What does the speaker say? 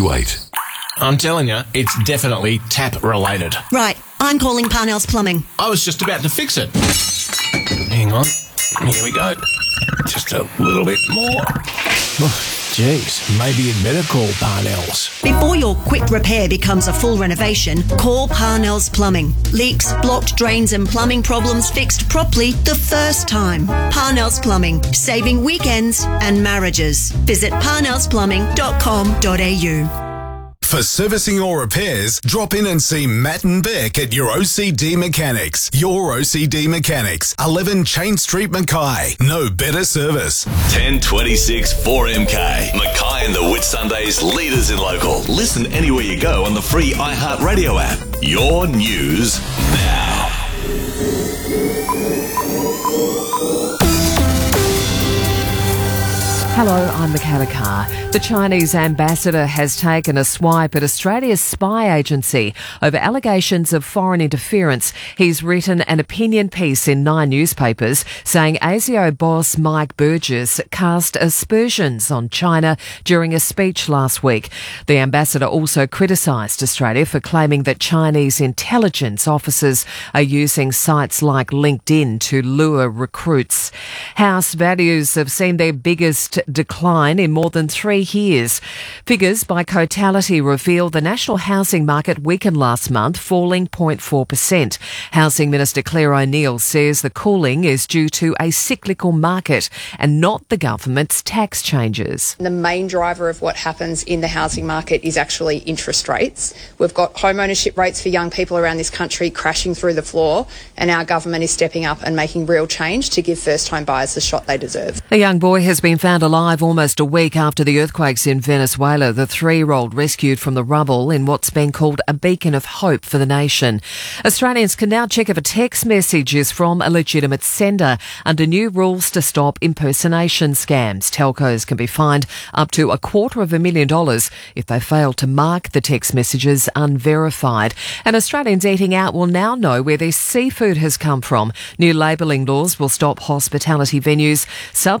Wait. I'm telling you, it's definitely tap-related. Right, I'm calling Parnell's Plumbing. I was just about to fix it. Hang on. Here we go. Just a little bit more. Jeez, maybe you'd better call Parnell's. Before your quick repair becomes a full renovation, call Parnell's Plumbing. Leaks, blocked drains and plumbing problems fixed properly the first time. Parnell's Plumbing, saving weekends and marriages. Visit parnellsplumbing.com.au. For servicing or repairs, drop in and see Matt and Beck at your OCD Mechanics. Your OCD Mechanics, 11 Chain Street, Mackay. No better service. 1026 4MK. Mackay and the Whitsundays, leaders in local. Listen anywhere you go on the free iHeartRadio app. Your news now. Hello, I'm Michaela Carr. The Chinese ambassador has taken a swipe at Australia's spy agency over allegations of foreign interference. He's written an opinion piece in 9 newspapers saying ASIO boss Mike Burgess cast aspersions on China during a speech last week. The ambassador also criticised Australia for claiming that Chinese intelligence officers are using sites like LinkedIn to lure recruits. House values have seen their biggest decline in more than 3 years. Figures by Cotality reveal the national housing market weakened last month, falling 0.4%. Housing Minister Claire O'Neil says the cooling is due to a cyclical market and not the government's tax changes. The main driver of what happens in the housing market is actually interest rates. We've got home ownership rates for young people around this country crashing through the floor, and our government is stepping up and making real change to give first-time buyers the shot they deserve. A young boy has been found alive almost a week after the earthquakes in Venezuela. The 3-year-old rescued from the rubble in what's been called a beacon of hope for the nation. Australians can now check if a text message is from a legitimate sender under new rules to stop impersonation scams. Telcos can be fined up to $250,000 if they fail to mark the text messages unverified. And Australians eating out will now know where their seafood has come from. New labelling laws will stop hospitality venues